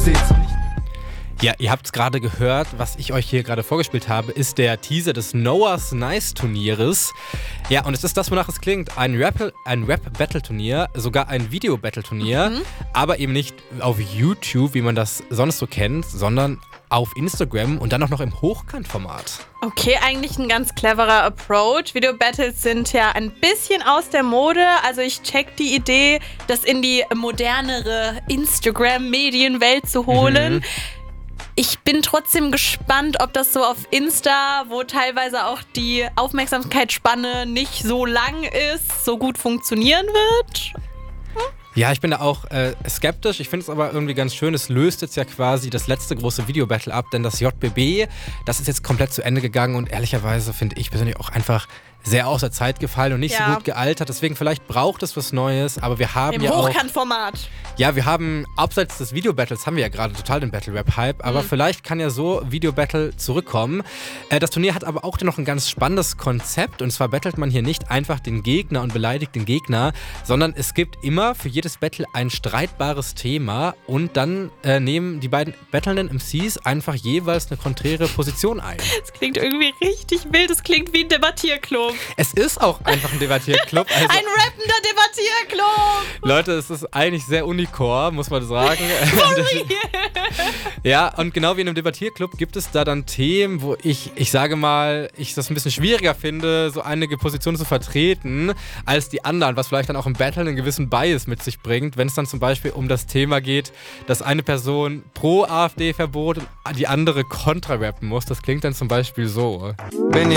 stets. Ja, ihr habt es gerade gehört, was ich euch hier gerade vorgespielt habe, ist der Teaser des Noah's Nice Turnieres. Ja, und es ist das, wonach es klingt. Ein Rap-Battle-Turnier, sogar ein Video-Battle-Turnier, aber eben nicht auf YouTube, wie man das sonst so kennt, sondern auf Instagram und dann auch noch im Hochkantformat. Okay, eigentlich ein ganz cleverer Approach. Video-Battles sind ja ein bisschen aus der Mode. Also ich check die Idee, das in die modernere Instagram-Medienwelt zu holen. Ich bin trotzdem gespannt, ob das so auf Insta, wo teilweise auch die Aufmerksamkeitsspanne nicht so lang ist, so gut funktionieren wird. Ja, ich bin da auch skeptisch. Ich finde es aber irgendwie ganz schön. Es löst jetzt ja quasi das letzte große Video-Battle ab, denn das JBB, das ist jetzt komplett zu Ende gegangen und ehrlicherweise finde ich persönlich auch einfach sehr aus der Zeit gefallen und nicht so gut gealtert. Deswegen vielleicht braucht es was Neues, aber wir haben ja auch... Im Hochkantformat. Ja, wir haben, abseits des Video-Battles haben wir ja gerade total den Battle-Rap-Hype, aber vielleicht kann ja so Video-Battle zurückkommen. Das Turnier hat aber auch noch ein ganz spannendes Konzept und zwar battelt man hier nicht einfach den Gegner und beleidigt den Gegner, sondern es gibt immer für jedes Battle ein streitbares Thema und dann nehmen die beiden battlenden MCs einfach jeweils eine konträre Position ein. Das klingt irgendwie richtig wild, das klingt wie ein Debattierclub. Es ist auch einfach ein Debattierclub. Also, ein rappender Debattierclub! Leute, es ist eigentlich sehr unicore, muss man sagen. Ja, und genau wie in einem Debattierclub gibt es da dann Themen, wo ich sage mal, ich das ein bisschen schwieriger finde, so einige Positionen zu vertreten als die anderen, was vielleicht dann auch im Battle einen gewissen Bias mit sich bringt, wenn es dann zum Beispiel um das Thema geht, dass eine Person pro AfD-Verbot und die andere kontra rappen muss. Das klingt dann zum Beispiel so. Wenn ihr